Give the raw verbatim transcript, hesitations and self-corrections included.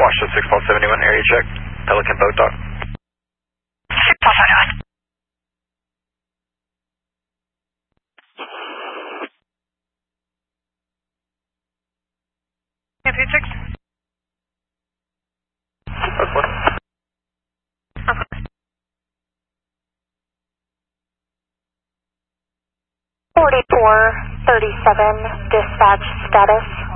Washington six Paul seventy-one, area check. Pelican boat dock. six Paul seventy-one. Campaign six. That's one. Okay. forty-four thirty-seven, dispatch status.